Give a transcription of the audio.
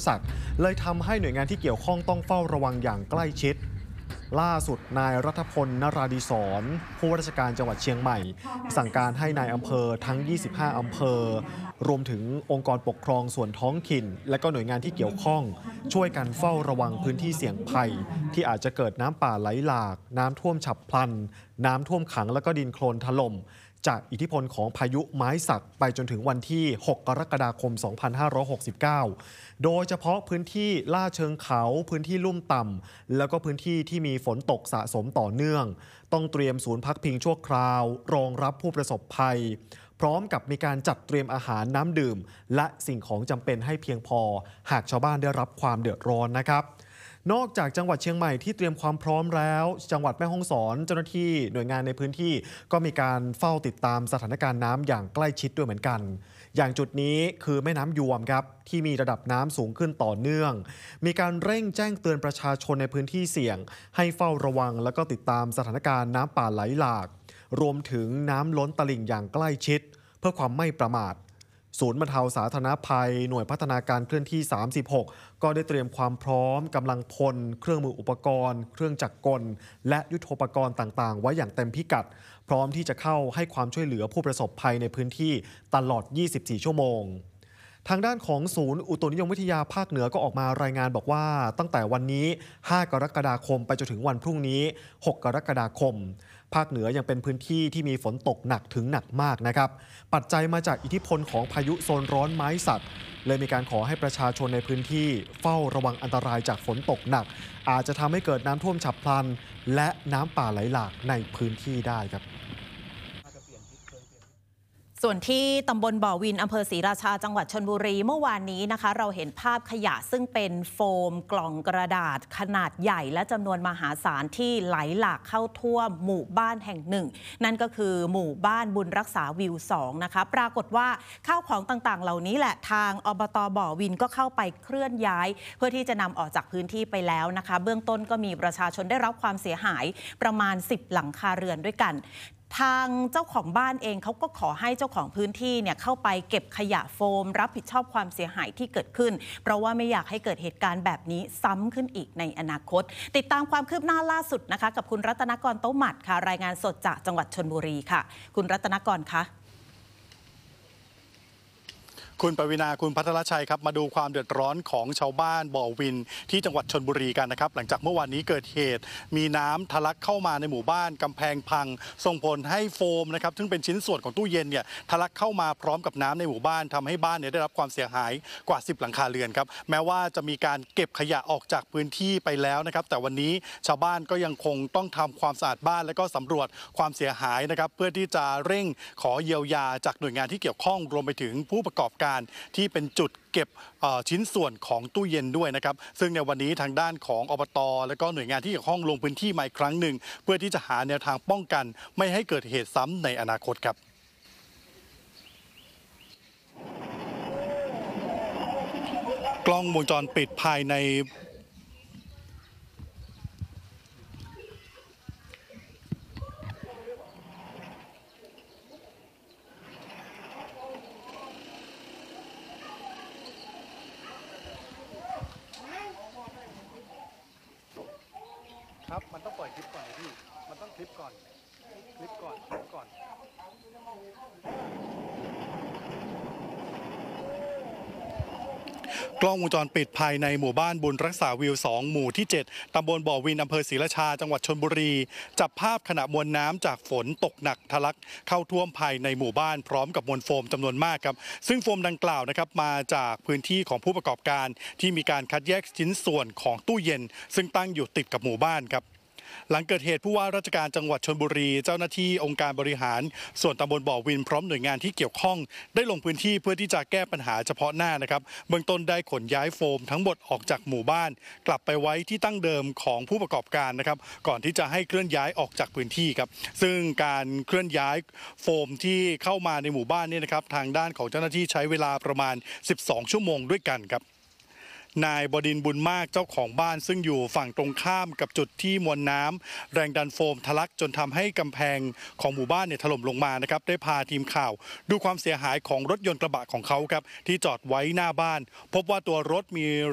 สักเลยทำให้หน่วยงานที่เกี่ยวข้องต้องเฝ้าระวังอย่างใกล้ชิดล่าสุดนายรัฐพลนราธิศรผู้ว่าราชการจังหวัดเชียงใหม่สั่งการให้นายอำเภอทั้ง 25 อำเภอรวมถึงองค์กรปกครองส่วนท้องถิ่นและก็หน่วยงานที่เกี่ยวข้องช่วยกันเฝ้าระวังพื้นที่เสี่ยงภัยที่อาจจะเกิดน้ำป่าไหลหลากน้ำท่วมฉับพลันน้ำท่วมขังและก็ดินโคลนถล่มจากอิทธิพลของพายุไม้สักไปจนถึงวันที่ 6 กรกฎาคม 2569 โดยเฉพาะพื้นที่ลาดเชิงเขาพื้นที่ลุ่มต่ำแล้วก็พื้นที่ที่มีฝนตกสะสมต่อเนื่องต้องเตรียมศูนย์พักพิงชั่วคราวรองรับผู้ประสบภัยพร้อมกับมีการจัดเตรียมอาหารน้ำดื่มและสิ่งของจำเป็นให้เพียงพอหากชาวบ้านได้รับความเดือดร้อนนะครับนอกจากจังหวัดเชียงใหม่ที่เตรียมความพร้อมแล้วจังหวัดแม่ฮ่องสอนเจ้าหน้าที่หน่วยงานในพื้นที่ก็มีการเฝ้าติดตามสถานการณ์น้ำอย่างใกล้ชิดด้วยเหมือนกันอย่างจุดนี้คือแม่น้ำยวมครับที่มีระดับน้ำสูงขึ้นต่อเนื่องมีการเร่งแจ้งเตือนประชาชนในพื้นที่เสี่ยงให้เฝ้าระวังและก็ติดตามสถานการณ์น้ำป่าไหลหลากรวมถึงน้ำล้นตลิ่งอย่างใกล้ชิดเพื่อความไม่ประมาทศูนย์บรรเทาสาธารณภัยหน่วยพัฒนาการเคลื่อนที่ 36 ก็ได้เตรียมความพร้อมกำลังพลเครื่องมืออุปกรณ์เครื่องจักรกลและยุทโธปกรณ์ต่างๆไว้อย่างเต็มพิกัดพร้อมที่จะเข้าให้ความช่วยเหลือผู้ประสบภัยในพื้นที่ตลอด 24 ชั่วโมงทางด้านของศูนย์อุตุนิยมวิทยาภาคเหนือก็ออกมารายงานบอกว่าตั้งแต่วันนี้ 5 กรกฎาคมไปจนถึงวันพรุ่งนี้ 6 กรกฎาคมภาคเหนือยังเป็นพื้นที่ที่มีฝนตกหนักถึงหนักมากนะครับปัจจัยมาจากอิทธิพลของพายุโซนร้อนไม้สักเลยมีการขอให้ประชาชนในพื้นที่เฝ้าระวังอันตรายจากฝนตกหนักอาจจะทำให้เกิดน้ำท่วมฉับพลันและน้ำป่าไหลหลากในพื้นที่ได้ครับส่วนที่ตำบลบ่อวินอำเภอศรีราชาจังหวัดชลบุรีเมื่อวานนี้นะคะเราเห็นภาพขยะซึ่งเป็นโฟมกล่องกระดาษขนาดใหญ่และจำนวนมหาศาลที่ไหลหลากเข้าท่วมหมู่บ้านแห่งหนึ่งนั่นก็คือหมู่บ้านบุญรักษาวิว2นะคะปรากฏว่าข้าวของต่างๆเหล่านี้แหละทางอบต.บ่อวินก็เข้าไปเคลื่อนย้ายเพื่อที่จะนำออกจากพื้นที่ไปแล้วนะคะเบื้องต้นก็มีประชาชนได้รับความเสียหายประมาณ10หลังคาเรือนด้วยกันทางเจ้าของบ้านเองเขาก็ขอให้เจ้าของพื้นที่เนี่ยเข้าไปเก็บขยะโฟมรับผิดชอบความเสียหายที่เกิดขึ้นเพราะว่าไม่อยากให้เกิดเหตุการณ์แบบนี้ซ้ำขึ้นอีกในอนาคตติดตามความคืบหน้าล่าสุดนะคะกับคุณรัตนกร โต๊ะหมัดค่ะรายงานสดจากจังหวัดชลบุรีค่ะคุณรัตนกรคะคุณปวีณาคุณภัทรชัยครับมาดูความเดือดร้อนของชาวบ้านบ่อวินที่จังหวัดชลบุรีกันนะครับหลังจากเมื่อวานนี้เกิดเหตุมีน้ำทะลักเข้ามาในหมู่บ้านกำแพงพังส่งผลให้โฟมนะครับซึ่งเป็นชิ้นส่วนของตู้เย็นเนี่ยทะลักเข้ามาพร้อมกับน้ำในหมู่บ้านทำให้บ้านเนี่ยได้รับความเสียหายกว่า10หลังคาเรือนครับแม้ว่าจะมีการเก็บขยะออกจากพื้นที่ไปแล้วนะครับแต่วันนี้ชาวบ้านก็ยังคงต้องทำความสะอาดบ้านและก็สำรวจความเสียหายนะครับเพื่อที่จะเร่งขอเยียวยาจากหน่วยงานที่เกี่ยวข้องรวมไปถึงผู้ประกอบการที่เป็นจุดเก็บชิ้นส่วนของตู้เย็นด้วยนะครับซึ่งในวันนี้ทางด้านของอบต.และก็หน่วยงานที่เกี่ยวข้องลงพื้นที่มาอีกครั้งหนึ่งเพื่อที่จะหาแนวทางป้องกันไม่ให้เกิดเหตุซ้ำในอนาคตครับกล้องวงจรปิดภายในครับมันต้องปล่อยคลิปก่อนพี่มันต้องคลิปก่อนกล้องวงจรปิดภายในหมู่บ้านบุญรักษาวิว2หมู่ที่7ตำบลบ่อวินอำเภอศรีราชาจังหวัดชลบุรีจับภาพขณะมวลน้ำจากฝนตกหนักทะลักเข้าท่วมภายในหมู่บ้านพร้อมกับมวลโฟมจำนวนมากครับซึ่งโฟมดังกล่าวนะครับมาจากพื้นที่ของผู้ประกอบการที่มีการคัดแยกชิ้นส่วนของตู้เย็นซึ่งตั้งอยู่ติดกับหมู่บ้านครับหลังเกิดเหตุผู้ว่าราชการจังหวัดชลบุรีเจ้าหน้าที่องค์การบริหารส่วนตำบลบ่อวินพร้อมหน่วยงานที่เกี่ยวข้องได้ลงพื้นที่เพื่อที่จะแก้ปัญหาเฉพาะหน้านะครับเบื้องต้นได้ขนย้ายโฟมทั้งหมดออกจากหมู่บ้านกลับไปไว้ที่ตั้งเดิมของผู้ประกอบการนะครับก่อนที่จะให้เคลื่อนย้ายออกจากพื้นที่ครับซึ่งการเคลื่อนย้ายโฟมที่เข้ามาในหมู่บ้านนี่นะครับทางด้านของเจ้าหน้าที่ใช้เวลาประมาณ12ชั่วโมงด้วยกันครับนายบดินทร์บุญมากเจ้าของบ้านซึ่งอยู่ฝั่งตรงข้ามกับจุดที่มวลน้ำแรงดันโฟมทะลักจนทำให้กำแพงของหมู่บ้านเนี่ยถล่มลงมานะครับได้พาทีมข่าวดูความเสียหายของรถยนต์กระบะของเขาครับที่จอดไว้หน้าบ้านพบว่าตัวรถมี